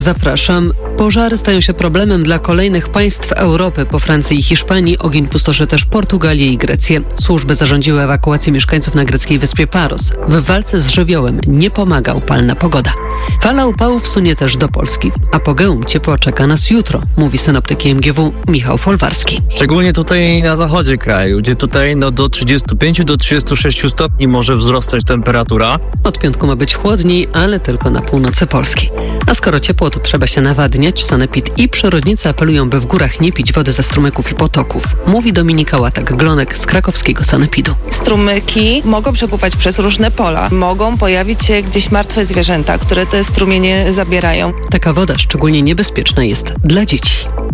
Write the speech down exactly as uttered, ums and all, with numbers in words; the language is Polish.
Zapraszam. Pożary stają się problemem dla kolejnych państw Europy. Po Francji i Hiszpanii ogień pustoszy też Portugalię i Grecję. Służby zarządziły ewakuację mieszkańców na greckiej wyspie Paros. W walce z żywiołem nie pomaga upalna pogoda. Fala upałów sunie też do Polski. Apogeum ciepła czeka nas jutro, mówi synoptyk M G W Michał Folwarski. Szczególnie tutaj na zachodzie kraju, gdzie tutaj no, do trzydziestu pięciu do trzydziestu sześciu stopni może wzrosnąć temperatura. Od piątku ma być chłodniej, ale tylko na północy Polski. A skoro ciepło, to trzeba się nawadniać. Sanepid i przyrodnicy apelują, by w górach nie pić wody ze strumyków i potoków. Mówi Dominika Łatak-Glonek z krakowskiego Sanepidu. Strumyki mogą przepływać przez różne pola. Mogą pojawić się gdzieś martwe zwierzęta, które te strumienie zabierają. Taka woda szczególnie niebezpieczna jest dla dzieci.